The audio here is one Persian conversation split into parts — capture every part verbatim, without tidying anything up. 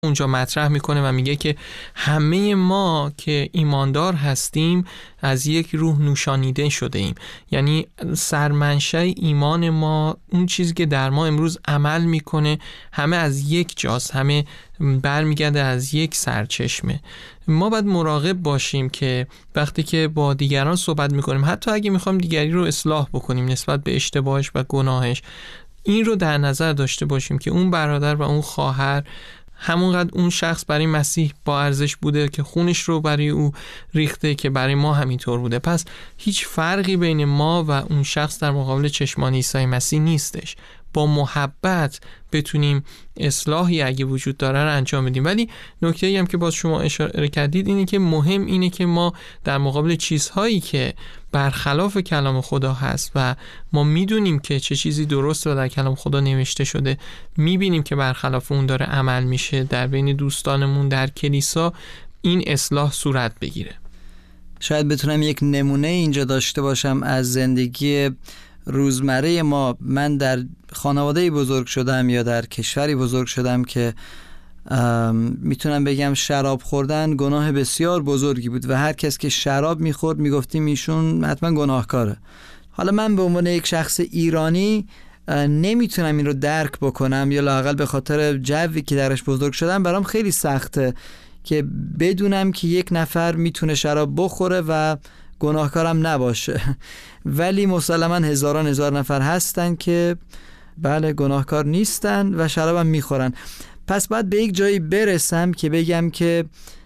اونجا مطرح میکنه و میگه که همه ما که ایماندار هستیم از یک روح نوشانیده شده ایم. یعنی سرمنشأ ایمان ما، اون چیزی که در ما امروز عمل میکنه، همه از یک جاست، همه برمیگرده از یک سرچشمه. ما باید مراقب باشیم که وقتی که با دیگران صحبت میکنیم، حتی اگه میخوایم دیگری رو اصلاح بکنیم نسبت به اشتباهش و گناهش، این رو در نظر داشته باشیم که اون برادر و اون خواهر همونقدر اون شخص برای مسیح با ارزش بوده که خونش رو برای او ریخته که برای ما همینطور بوده. پس هیچ فرقی بین ما و اون شخص در مقابل چشمان عیسی مسیح نیستش. با محبت بتونیم اصلاحی اگه وجود داره رو انجام بدیم. ولی نکته‌ای هم که باز شما اشاره کردید اینه که مهم اینه که ما در مقابل چیزهایی که برخلاف کلام خدا هست و ما میدونیم که چه چیزی درسته و در کلام خدا نوشته شده، میبینیم که برخلاف اون داره عمل میشه در بین دوستانمون در کلیسا، این اصلاح صورت بگیره. شاید بتونم یک نمونه اینجا داشته باشم از زندگی روزمره ما. من در خانواده‌ای بزرگ شدم یا در کشوری بزرگ شدم که میتونم بگم شراب خوردن گناه بسیار بزرگی بود و هر کس که شراب میخورد میگفتیم ایشون حتما گناهکاره. حالا من به عنوان یک شخص ایرانی نمیتونم این رو درک بکنم، یا لااقل به خاطر جوی که درش بزرگ شدم برام خیلی سخته که بدونم که یک نفر میتونه شراب بخوره و گناهکارم نباشه. ولی مسلماً هزاران هزار نفر هستن که بله گناهکار نیستن و شرابم میخورن. پس باید به یک جایی برسم که بگم که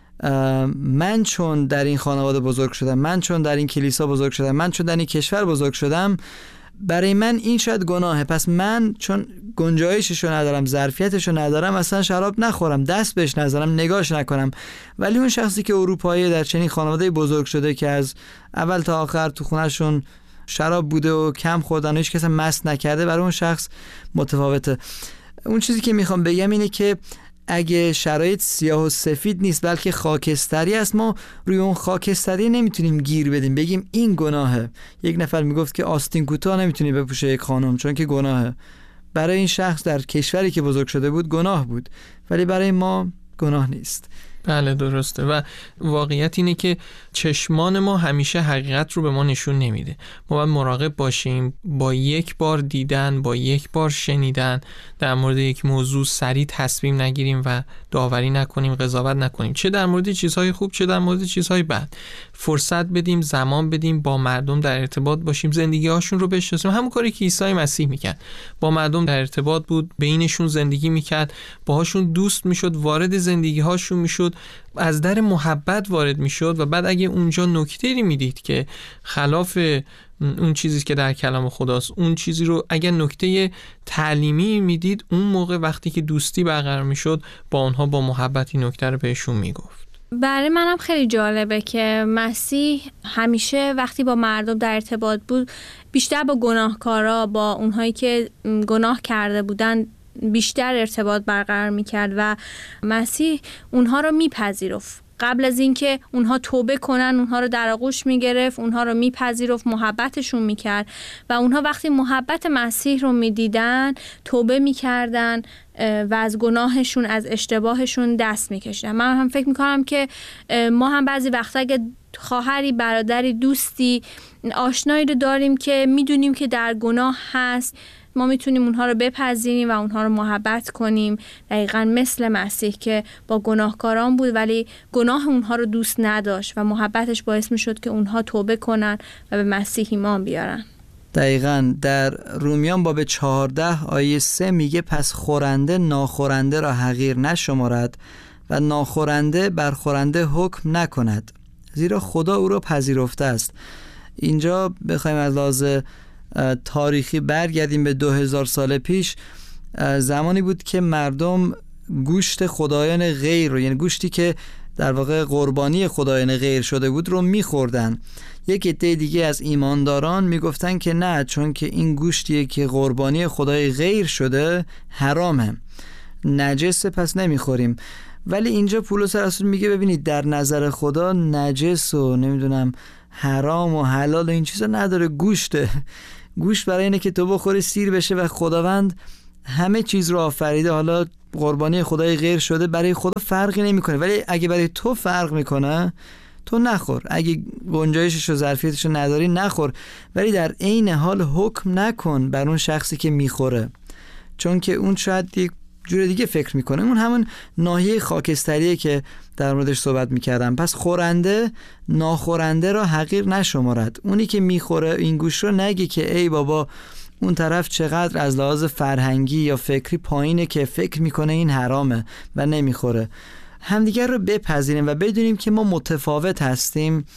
من چون در این خانواده بزرگ شدم، من چون در این کلیسا بزرگ شدم، من چون در این کشور بزرگ شدم، برای من این شاید گناهه. پس من چون گنجایششو ندارم، ظرفیتشو ندارم، اصلا شراب نخورم، دست بهش نذارم، نگاش نکنم. ولی اون شخصی که اروپایی در چنین خانواده بزرگ شده که از اول تا آخر تو خونهشون شراب بوده و کم خوردن و هیچ کس مست نکرده، برای اون شخص متفاوته. اون چیزی که میخوام بگم اینه که اگه شرایط سیاه و سفید نیست بلکه خاکستری است، ما روی اون خاکستری نمیتونیم گیر بدیم بگیم این گناهه. یک نفر میگفت که آستین کوتاه نمیتونی بپوشه یک خانم چون که گناهه. برای این شخص در کشوری که بزرگ شده بود گناه بود، ولی برای ما گناه نیست. بله درسته. و واقعیت اینه که چشمان ما همیشه حقیقت رو به ما نشون نمیده. ما باید مراقب باشیم با یک بار دیدن، با یک بار شنیدن در مورد یک موضوع سریع تصمیم نگیریم و داوری نکنیم، قضاوت نکنیم، چه در مورد چیزهای خوب چه در مورد چیزهای بد. فرصت بدیم، زمان بدیم، با مردم در ارتباط باشیم، زندگی هاشون رو بشناسیم. همون کاری که عیسی مسیح میکرد، با مردم در ارتباط بود، بینشون زندگی میکرد، باهاشون دوست میشد، وارد زندگی هاشون میشد، از در محبت وارد میشد. و بعد اگه اونجا نکته‌ای میدید که خلاف اون چیزی که در کلام خداست، اون چیزی رو اگه نکته تعلیمی میدید، اون موقع وقتی که دوستی برقرار میشد با اونها با محبتی نکته رو بهشون میگفت. برای منم خیلی جالبه که مسیح همیشه وقتی با مردم در ارتباط بود، بیشتر با گناهکارا، با اونهایی که گناه کرده بودن بیشتر ارتباط برقرار میکرد و مسیح اونها رو میپذیرفت. قبل از اینکه اونها توبه کنن اونها رو در آغوش میگرفت، اونها رو میپذیرفت، محبتشون میکرد و اونها وقتی محبت مسیح رو میدیدن توبه میکردن و از گناهشون، از اشتباهشون دست میکشیدن. من هم فکر میکنم که ما هم بعضی وقتا اگه خواهری، برادری، دوستی، آشنایی رو داریم که میدونیم که در گناه هست، ما میتونیم اونها رو بپذیریم و اونها رو محبت کنیم، دقیقاً مثل مسیح که با گناهکاران بود ولی گناه اونها رو دوست نداشت و محبتش باعث میشد که اونها توبه کنن و به مسیح ایمان بیارن. دقیقاً در رومیان باب چهارده آیه سه میگه پس خورنده ناخورنده را حقیر نشمارد و ناخورنده بر خورنده حکم نکند، زیرا خدا او را پذیرفته است. اینجا بخوایم از لحاظ تاریخی برگردیم به دو هزار سال پیش، زمانی بود که مردم گوشت خدایان غیر رو، یعنی گوشتی که در واقع قربانی خدایان غیر شده بود رو میخوردن. یک عده دیگه از ایمانداران میگفتن که نه، چون که این گوشتیه که قربانی خدای غیر شده حرامه، نجسه، پس نمیخوریم. ولی اینجا پولس رسول میگه ببینید در نظر خدا نجس و نمیدونم حرام و حلال و این چیزا نداره، گوشته. گوشت برای اینه که تو بخوری سیر بشه و خداوند همه چیز رو آفریده. حالا قربانی خدای غیر شده برای خدا فرقی نمیکنه، ولی اگه برای تو فرق میکنه تو نخور. اگه گنجایشش و ظرفیتش رو نداری نخور، ولی در عین حال حکم نکن بر اون شخصی که میخوره، چون که اون شاید یک جور دیگه فکر میکنه. اون همون ناحیه خاکستریه که در موردش صحبت میکردم. پس خورنده ناخورنده را حقیر نشمارد. اونی که میخوره این گوش رو نگه که ای بابا اون طرف چقدر از لحاظ فرهنگی یا فکری پایینه که فکر میکنه این حرامه و نمیخوره. همدیگر رو بپذیریم و بدونیم که ما متفاوت هستیم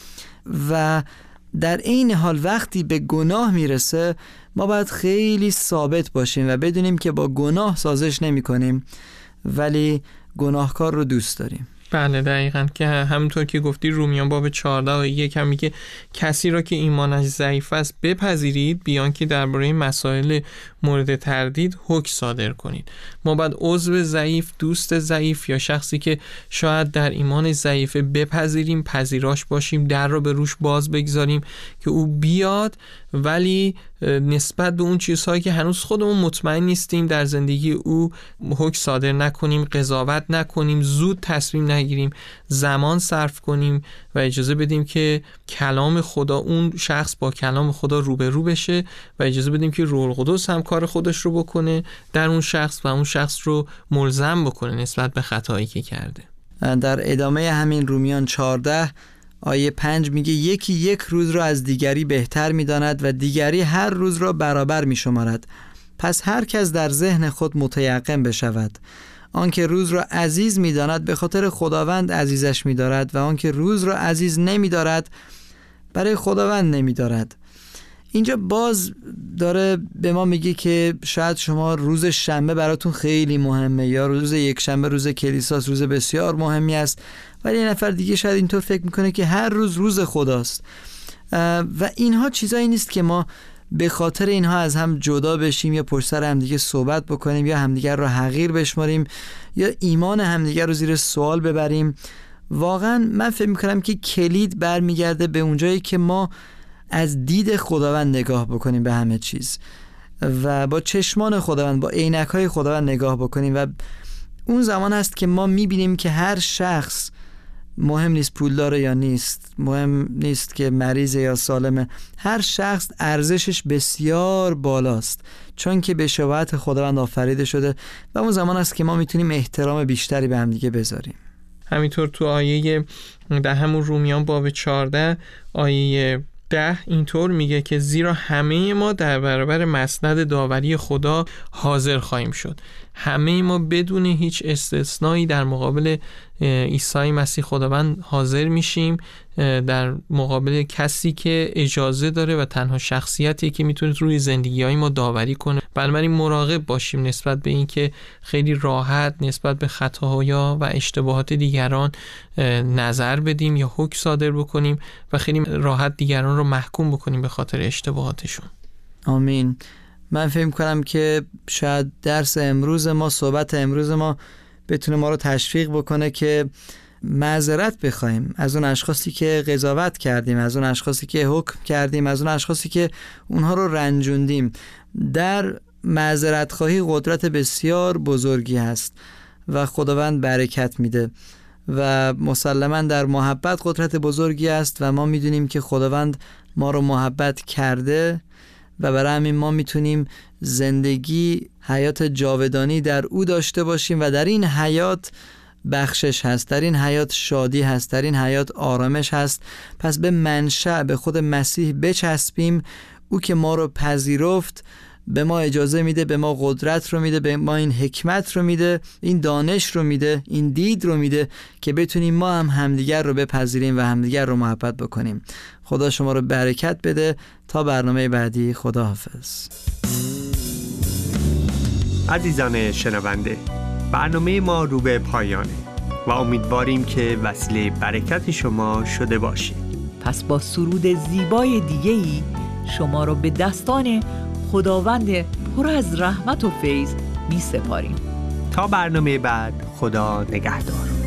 و در این حال وقتی به گناه میرسه ما باید خیلی ثابت باشیم و بدونیم که با گناه سازش نمی کنیم ولی گناهکار رو دوست داریم. بله دقیقاً، که همونطور که گفتی رومیان باب چهارده و یک هم میگه کسی را که ایمانش ضعیف است بپذیرید بیان که درباره مسائل مورد تردید حکم صادر کنید. ما باید عضو ضعیف، دوست ضعیف یا شخصی که شاید در ایمان ضعیف بپذیریم، پذیراش باشیم، در رو به روش باز بگذاریم که او بیاد، ولی نسبت به اون چیزهایی که هنوز خودمون مطمئن نیستیم در زندگی او حکم صادر نکنیم، قضاوت نکنیم، زود تصمیم نگیریم، زمان صرف کنیم و اجازه بدیم که کلام خدا، اون شخص با کلام خدا روبرو بشه و اجازه بدیم که روح القدس هم کار خودش رو بکنه در اون شخص و اون شخص رو ملزم بکنه نسبت به خطایی که کرده. در ادامه همین رومیان چهارده آیه پنج میگه یکی یک روز را از دیگری بهتر میداند و دیگری هر روز را برابر میشمارد. پس هر کس در ذهن خود متیقن بشود. آنکه روز را عزیز میداند به خاطر خداوند عزیزش میدارد و آنکه روز را عزیز نمیدارد برای خداوند نمیدارد. اینجا باز داره به ما میگه که شاید شما روز شنبه براتون خیلی مهمه یا روز یک شنبه روز کلیساست، روز بسیار مهمی است، ولی یه نفر دیگه شاید اینطور فکر میکنه که هر روز روز خداست و اینها چیزایی نیست که ما به خاطر اینها از هم جدا بشیم یا پشت سر همدیگه صحبت بکنیم یا همدیگر رو حقیر بشماریم یا ایمان همدیگر رو زیر سوال ببریم. واقعا من فکر میکنم که کلید برمیگرده به اونجایی که ما از دید خداوند نگاه بکنیم به همه چیز و با چشمان خداوند، با عینک‌های خداوند نگاه بکنیم و اون زمان هست که ما میبینیم که هر شخص، مهم نیست پولدار یا نیست، مهم نیست که مریض یا سالمه، هر شخص ارزشش بسیار بالاست چون که به شباهت خداوند آفریده شده و اون زمان است که ما میتونیم احترام بیشتری به هم دیگه بذاریم. همینطور تو آیه در همون رومیان باب چهارده آیه ده اینطور میگه که زیرا همه ما در برابر مسند داوری خدا حاضر خواهیم شد. همه ما بدون هیچ استثنایی در مقابل عیسی مسیح خداوند حاضر میشیم، در مقابل کسی که اجازه داره و تنها شخصیتی که میتونه روی زندگی‌های ما داوری کنه. بنابراین مراقب باشیم نسبت به این که خیلی راحت نسبت به خطاها و اشتباهات دیگران نظر بدیم یا حکم صادر بکنیم و خیلی راحت دیگران رو محکوم بکنیم به خاطر اشتباهاتشون. آمین. من فکر کنم که شاید درس امروز ما، صحبت امروز ما بتونه ما رو تشویق بکنه که معذرت بخوایم از اون اشخاصی که قضاوت کردیم، از اون اشخاصی که حکم کردیم، از اون اشخاصی که اونها رو رنجوندیم. در معذرت خواهی قدرت بسیار بزرگی هست و خداوند برکت میده و مسلماً در محبت قدرت بزرگی است و ما میدونیم که خداوند ما رو محبت کرده و برای همین ما میتونیم زندگی، حیات جاودانی در او داشته باشیم و در این حیات بخشش هست، در این حیات شادی هست، در این حیات آرامش هست. پس به منشأ، به خود مسیح بچسبیم. او که ما رو پذیرفت به ما اجازه میده، به ما قدرت رو میده، به ما این حکمت رو میده، این دانش رو میده، این دید رو میده که بتونیم ما هم همدیگر رو بپذیریم و همدیگر رو محبت بکنیم. خدا شما رو برکت بده. تا برنامه بعدی، خداحافظ. عزیزان شنونده، برنامه ما رو به پایانه و امیدواریم که وسیله برکت شما شده باشیم. پس با سرود زیبای دیگه‌ای شما رو به دستان خداوند پر از رحمت و فیض می سپاریم. تا برنامه بعد، خدا نگهدار.